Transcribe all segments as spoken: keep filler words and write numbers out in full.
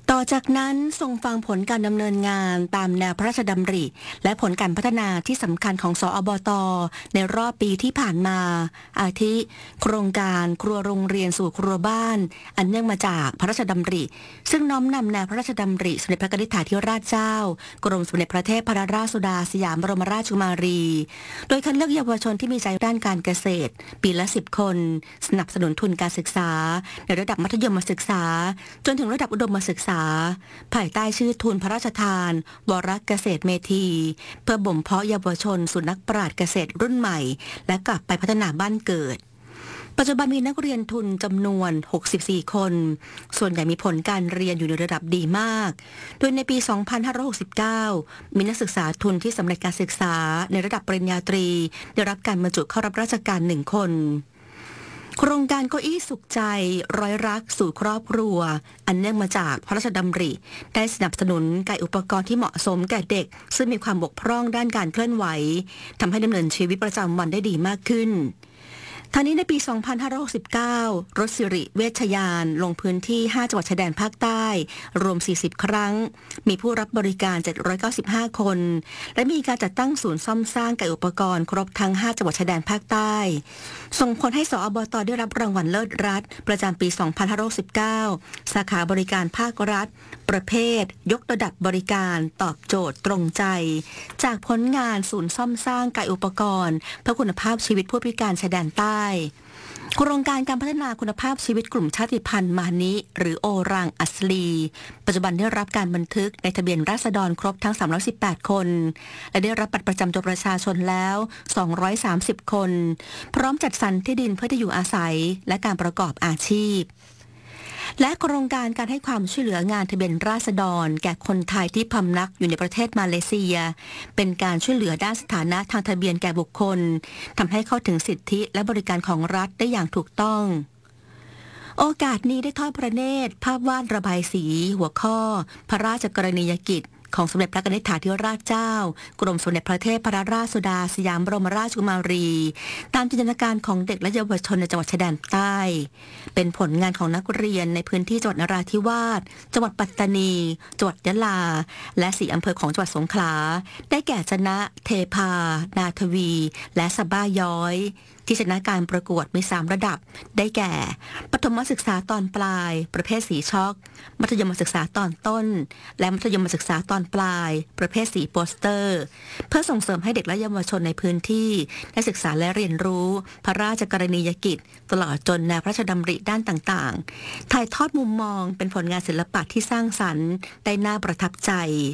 ต่อจากนั้นทรงฟังผลการดำเนินงานตามแนวพระราชดำริและผลการพัฒนาที่สำคัญของสอบต.ในรอบปีที่ผ่านมาอาทิโครงการครัวโรงเรียนสู่ครัวบ้านอันเนื่องมาจากพระราชดำริซึ่งน้อมนำแนวพระราชดำริสมเด็จพระนิธิธิราชเจ้ากรมสมเด็จพระเทพรัตนราชสุดาสยามบรมราชกุมารีโดยคัดเลือกเยาวชนที่มีใจด้านการเกษตรปีละสิบคนสนับสนุนทุนการศึกษาในระดับมัธยมศึกษาจนถึงระดับอุดมศึกษาภายใต้ชื่อทุนพระราชทานวรเกษตรเมธีเพื่อบ่มเพาะเยาวชนสู่นักปราชญ์เกษตรรุ่นใหม่และกลับไปพัฒนาบ้านเกิดปัจจุบันมีนักเรียนทุนจำนวนหกสิบสี่คนส่วนใหญ่มีผลการเรียนอยู่ในระดับดีมากโดยในปีสองพันห้าร้อยหกสิบเก้ามีนักศึกษาทุนที่สำเร็จการศึกษาในระดับปริญญาตรีได้รับการบรรจุเข้ารับราชการหนึ่งคนโครงการเก้าอี้สุขใจร้อยรักสู่ครอบครัวอันเนื่องมาจากพระราชดำริได้สนับสนุนการอุปกรณ์ที่เหมาะสมแก่เด็กซึ่งมีความบกพร่องด้านการเคลื่อนไหวทำให้ดำเนินชีวิตประจำวันได้ดีมากขึ้นทั้งนี้ในปีสองพันห้าร้อยหกสิบเก้ารถสิริเวชยานลงพื้นที่ห้าจังหวัดชายแดนภาคใต้รวมสี่สิบครั้งมีผู้รับบริการเจ็ดร้อยเก้าสิบห้าคนและมีการจัดตั้งศูนย์ซ่อมสร้างกับอุปกรณ์ครบทั้งห้าจังหวัดชายแดนภาคใต้ส่งผลให้สอบต.ได้รับรางวัลเลิศรัฐประจำปีสองพันห้าร้อยหกสิบเก้าสาขาบริการภาครัฐประเภทยกระดับบริการตอบโจทย์ตรงใจจากผลงานศูนย์ซ่อมสร้างกับอุปกรณ์เพื่อคุณภาพชีวิตผู้พิการชายแดนใต้โครงการการพัฒนาคุณภาพชีวิตกลุ่มชาติพันธุ์มานิหรือโอรังอัสลีปัจจุบันได้รับการบันทึกในทะเบียนราษฎรครบทั้งสามร้อยสิบแปดคนและได้รับบัตรประจำตัวประชาชนแล้วสองร้อยสามสิบคนพร้อมจัดสรรที่ดินเพื่อที่อยู่อาศัยและการประกอบอาชีพและโครงการการให้ความช่วยเหลืองานทะเบียนราษฎรแก่คนไทยที่พำนักอยู่ในประเทศมาเลเซียเป็นการช่วยเหลือด้านสถานะทางทะเบียนแก่บุคคลทำให้เข้าถึงสิทธิและบริการของรัฐได้อย่างถูกต้องโอกาสนี้ได้ทอดพระเนตรภาพวาดระบายสีหัวข้อพระราชกรณียกิจของสมเด็จพระนิธิธิราชเจ้ากรมสมเด็จพระเทพรัตนราชสุดาสยามบรมราชกุมารีตามจินตนาการของเด็กและเยาวชนในจังหวัดชายแดนใต้เป็นผลงานของนักเรียนในพื้นที่จังหวัดนราธิวาสจังหวัดปัตตานีจังหวัดยะลาและสี่อำเภอของจังหวัดสงขลาได้แก่จะนะเทพานาทวีและสะบ้าย้อยที่ชนะการประกวดมีสามระดับได้แก่ประถมศึกษาตอนปลายประเภทสีช็อกมัธยมศึกษาตอนต้นและมัธยมศึกษาตอนปลายประเภทสีโปสเตอร์เพื่อส่งเสริมให้เด็กและเยาวชนในพื้นที่ได้ศึกษาและเรียนรู้พระราชกรณียกิจตลอดจนแนวพระราชดำริด้านต่างๆถ่ายทอดมุมมองเป็นผลงานศิลปะที่สร้างสรรค์ได้น่าประทับใจ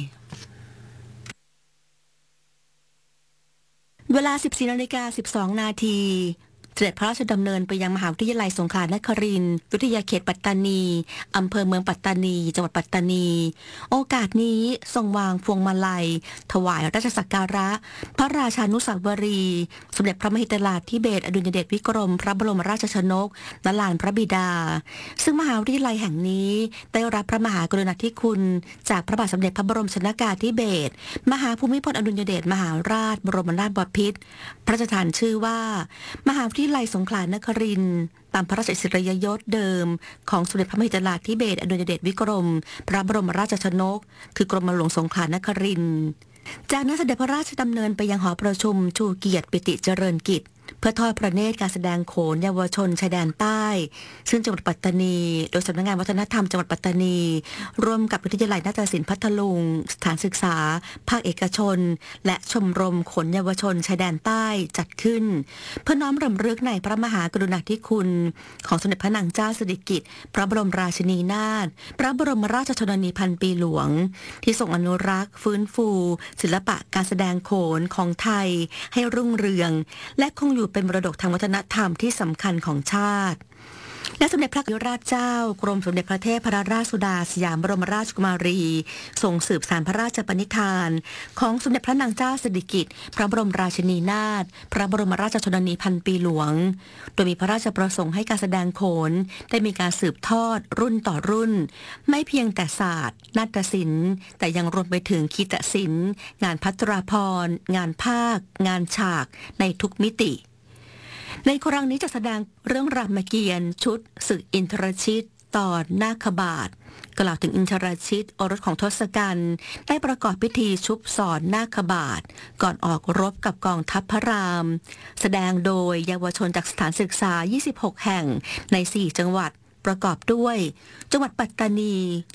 เวลา สิบสี่นาฬิกาสิบสองนาทีเสด็จพระราชดำเนินไปยังมหาวิทยาลัยสงขลานครินทร์วิทยาเขตปัตตานีอำเภอเมืองปัตตานีจังหวัดปัตตานีโอกาสนี้ทรงวางพวงมาลัยถวายราชสักการะพระราชานุสาวรีย์สมเด็จพระมหิดลธิเบศรอดุลยเดชวิกรมพระบรมราชชนกณลานพระบิดาซึ่งมหาวิทยาลัยแห่งนี้ได้รับพระมหากรุณาธิคุณจากพระบาทสมเด็จพระบรมชนกาธิเบศรมหาภูมิพลอดุลยเดชมหาราชบรมนาถบพิตรพระราชทานชื่อว่ามหาวิทยาลัยสงขลานครินทร์ตามพระราชอิสริยยศเดิมของสมเด็จพระมหิดลธิเบศรอดุลยเดชวิกรมพระบรมราชชนกคือกรมหลวงสงขลานครินทร์จากนั้นเสด็จพระราชดำเนินไปยังหอประชุมชูเกียรติปิติเจริญกิจเพื่อทอดพระเนตรการแสดงโขนเยาวชนชายแดนใต้ซึ่งจังหวัดปัตตานีโดยสำนักงานวัฒนธรรมจังหวัดปัตตานีร่วมกับวิทยาลัยนาฏศิลป์พัทลุงสถานศึกษาภาคเอกชนและชมรมโขนเยาวชนชายแดนใต้จัดขึ้นเพื่อน้อมรำลึกในพระมหากรุณาธิคุณของสมเด็จพระนางเจ้าสิริกิติ์พระบรมราชินีนาถพระบรมราชชนนีพันปีหลวงที่ทรงอนุรักษ์ฟื้นฟูศิลปะการแสดงโขนของไทยให้รุ่งเรืองและคงอยู่เป็นมรดกทางวัฒนธรรมที่สำคัญของชาติและสมเด็จพระยุราชเจ้ากรมสมเด็จพระเทพรัตนราชสุดาสยามบรมราชกุมารีทรงสืบสานพระราชปณิธานของสมเด็จพระนางเจ้าสิริกิติ์พระบรมราชินีนาถพระบรมราชชนนีพันปีหลวงโดยมีพระราชประสงค์ให้การแสดงโขนได้มีการสืบทอดรุ่นต่อรุ่นไม่เพียงแต่ศาสตร์นาฏศิลป์แต่ยังรวมไปถึงคีตศิลป์งานภัตราภรณ์งานภาคงานฉากในทุกมิติในครั้งนี้จะแสดงเรื่องรามเกียรติ์ชุดศึกอินทรชิตตอนนาคบาทกล่าวถึงอินทรชิตโอรสของทศกัณฐ์ได้ประกอบพิธีชุบสอนนาคบาทก่อนออกรบกับกองทัพพระรามแสดงโดยเยาวชนจากสถานศึกษายี่สิบหกแห่งในสี่จังหวัดประกอบด้วยจังหวัดปัตตานี